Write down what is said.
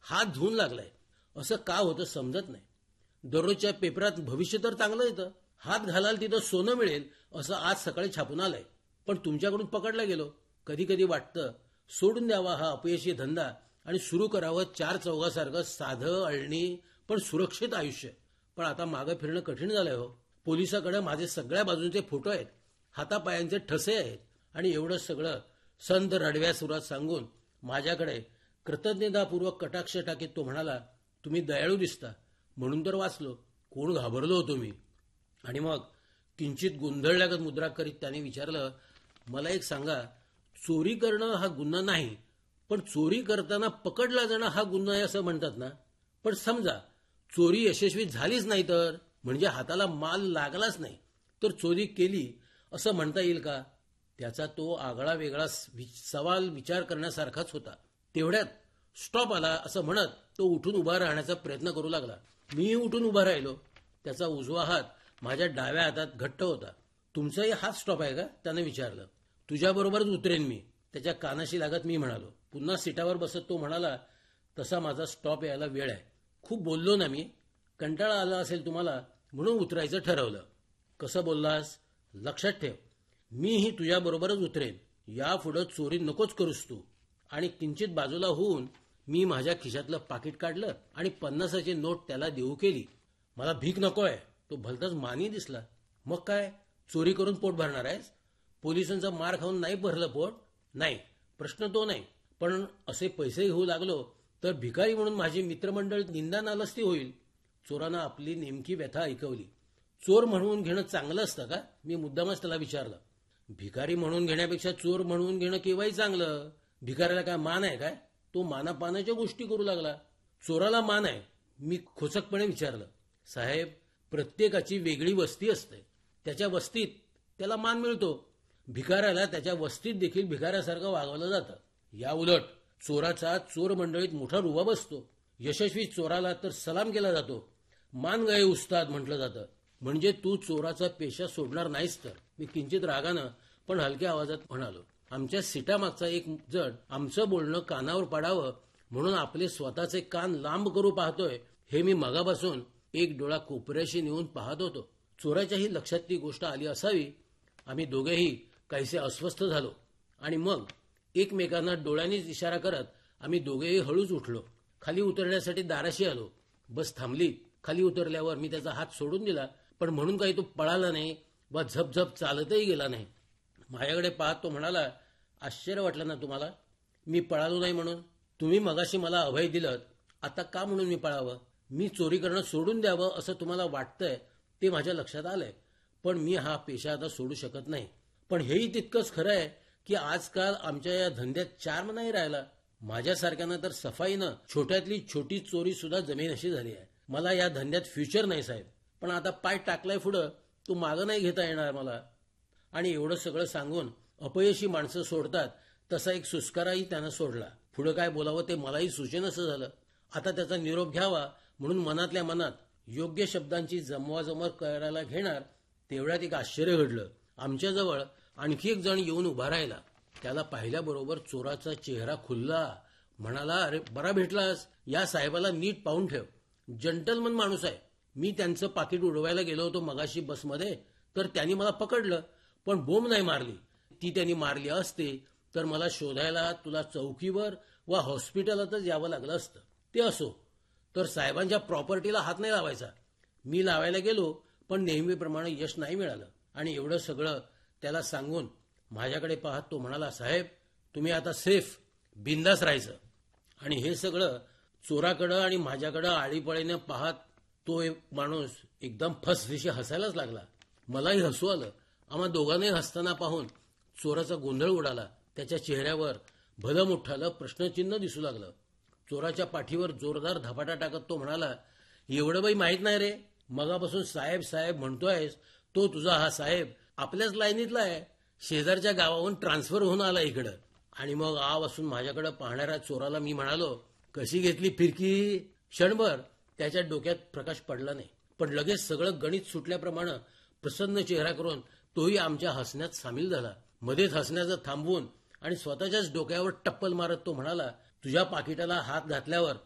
हात धुवून लागलाय. असं का होतं समजत नाही. दररोजच्या पेपरात भविष्य तर चांगलं येतं, हात घालाल तिथं सोनं मिळेल असं आज सकाळी छापून आलंय, पण तुमच्याकडून पकडला गेलो. कधी कधी वाटतं सोडून द्यावा हा अपयशी धंदा आणि सुरू करावं चार चौघासारखं साधं अळणी पण सुरक्षित आयुष्य. पण आता मागं फिरणं कठीण झालंय हो. पोलिसाकडे माझे सगळ्या बाजूंचे फोटो आहेत, हातापायांचे ठसे आहेत, आणि एवढं सगळं संत रडव्या सुरात सांगून माझ्याकडे कृतज्ञतापूर्वक कटाक्ष टाकीत तो म्हणाला, तुम्ही दयाळू दिसता म्हणून तर वाचलो, कोण घाबरलो होतो मी. आणि मग किंचित गोंधळल्यागत मुद्रा करीत त्याने विचारलं, मला एक सांगा, चोरी करणं हा गुन्हा नाही, पण चोरी करताना पकडला जाणं हा गुन्हा आहे असं म्हणतात ना. पण समजा चोरी यशस्वी झालीच नाही तर, म्हणजे हाताला माल लागलाच नाही तर चोरी केली असं म्हणता येईल का? त्याचा तो आगळा वेगळा सवाल विचार करण्यासारखाच होता. तेवढ्यात स्टॉप आला असं म्हणत तो उठून उभा राहण्याचा प्रयत्न करू लागला. मीही उठून उभा राहिलो. त्याचा उजवा हात माझ्या डाव्या हातात घट्ट होता. तुमचाही हात स्टॉप आहे का? त्यानं विचारलं. तुझ्याबरोबरच उतरेन मी, त्याच्या कानाशी लागत मी म्हणालो. पुन्हा सीटावर बसत तो म्हणाला, तसा माझा स्टॉप यायला वेळ आहे. खूप बोललो ना मी, कंटाळा आला असेल तुम्हाला म्हणून उतरायचं ठरवलं. कसं बोललास? लक्षात ठेव, मीही तुझ्याबरोबरच उतरेन. यापुढं चोरी नकोच करूस तू. आणि किंचित बाजूला होऊन मी माझ्या खिशातलं पाकिट काढलं आणि 50ची नोट त्याला देऊ केली. मला भीक नकोय. तो भलताच मानी दिसला. मग काय, चोरी करून पोट भरणार आहेस? पोलिसांचा मार खाऊन नाही भरलं पोट? नाही, प्रश्न तो नाही. पण असे पैसे घेऊ लागलो तर भिकारी म्हणून माझी मित्रमंडळ निंदा नालस्ती होईल. चोरानं आपली नेमकी व्यथा ऐकवली. चोर म्हणून घेणं चांगलं असतं का? मी मुद्दामच त्याला विचारलं. भिकारी म्हणून घेण्यापेक्षा चोर म्हणून घेणं केव्हाही चांगलं. भिकाऱ्याला काय मान आहे काय? तो मानापानाच्या गोष्टी करू लागला. चोराला मान आहे? मी खोचकपणे विचारलं. साहेब, प्रत्येकाची वेगळी वस्ती असते. त्याच्या वस्तीत त्याला मान मिळतो. भिकाऱ्याला त्याच्या वस्तीत देखील भिकाऱ्यासारखं वागवलं जातं. या उलट चोराचा चोर मंडळीत मोठा रुबाब असतो. यशस्वी चोराला तर सलाम केला जातो. मान गए उस्ताद म्हटलं जातं. म्हणजे तू चोराचा पेशा सोडणार नाहीस तर? मी किंचित रागानं पण हलक्या आवाजात म्हणालो. आमच्या सीटामागचा एक जण आमचं बोलणं कानावर पाडावं म्हणून आपले स्वतःचे कान लांब करू पाहतोय हे मी मगापासून एक डोळा कोपऱ्याशी नेऊन पाहत होतो. चोराच्याही लक्षात ती गोष्ट आली असावी. आम्ही दोघेही काहीसे अस्वस्थ झालो आणि मग एकमेकांना डोळ्यांनीच इशारा करत आम्ही दोघेही हळूच उठलो. खाली उतरण्यासाठी दाराशी आलो. बस थांबली. खाली उतरल्यावर मी त्याचा हात सोडून दिला, पण म्हणून काही तो पळाला नाही वा झपझप चालतही गेला नाही. माझ्याकडे पाहत तो म्हणाला, आश्चर्य वाटलं ना तुम्हाला मी पळालो नाही म्हणून? तुम्ही मगाशी मला अभय दिलं, आता का म्हणून मी पळावं? मी चोरी करणं सोडून द्यावं असं तुम्हाला वाटतंय ते माझ्या लक्षात आलंय, पण मी हा पेशा आता सोडू शकत नाही. पण हेही तितकंच खरं आहे की आजकाल आमच्या या धंद्यात चार्म नाही राहिला. माझ्यासारख्यानं तर सफाईनं छोट्यातली छोटी चोरी सुद्धा जमीनशी झाली आहे. मला या धंद्यात फ्युचर नाही साहेब. पण आता पाय टाकलाय पुढं, तो मागं नाही घेता येणार मला. आणि एवढं सगळं सांगून अपयशी माणसं सोडतात तसा एक सुस्काराही त्यानं सोडला. पुढं काय बोलावं ते मलाही सुचेनसं झालं. आता त्याचा निरोप घ्यावा म्हणून मनातल्या मनात योग्य शब्दांची जमवाजमव करायला घेणार तेवढ्यात एक आश्चर्य घडलं. आमच्याजवळ आणखी एक जण येऊन उभा राहिला. त्याला पाहिल्याबरोबर चोराचा चेहरा खुलला. म्हणाला, अरे बरा भेटलास. या साहेबाला नीट पाहून ठेव. जंटलमन माणूस आहे. मी त्यांचं पाकिट उडवायला गेलो होतो मगाशी बसमध्ये, तर त्यांनी मला पकडलं, पण बोंब नाही मारली. ती त्यांनी मारली असते तर मला शोधायला तुला चौकीवर वा हॉस्पिटलातच यावं लागलं असतं. ते असो, तर साहेबांच्या प्रॉपर्टीला हात नाही लावायचा. मी लावायला गेलो पण नेहमीप्रमाणे यश नाही मिळालं. आणि एवढं सगळं त्याला सांगून माझ्याकडे पाहत तो म्हणाला, साहेब तुम्ही आता सेफ, बिंदास राहायचं. आणि हे सगळं चोराकडं आणि माझ्याकडं आळीपळीनं पाहत तो एक माणूस एकदम फसफिशी हसायलाच लागला. मलाही हसू आलं. आम्हा दोघांनाही हसताना पाहून चोराचा गोंधळ उडाला. त्याच्या चेहऱ्यावर भलं मोठ्यालं प्रश्नचिन्ह दिसू लागलं. चोराच्या पाठीवर जोरदार धपाटा टाकत तो म्हणाला, एवढं बाई माहीत नाही रे. मगापासून साहेब साहेब म्हणतोयस, तो तुझा हा साहेब आपल्याच लाईनीतला आहे. शेजारच्या गावाहून ट्रान्सफर होऊन आला इकडं. आणि मग आव असून माझ्याकडे पाहणाऱ्या चोराला मी म्हणालो, कशी घेतली फिरकी? क्षणभर त्याच्या डोक्यात प्रकाश पडला नाही, पण लगेच सगळं गणित सुटल्याप्रमाणे प्रसन्न चेहरा करून तोही आमच्या हसण्यात सामील झाला. मध्येच हसण्याचं थांबवून आणि स्वतःच्याच डोक्यावर टप्पल मारत तो म्हणाला, तुझ्या पाकिटाला हात घातल्यावर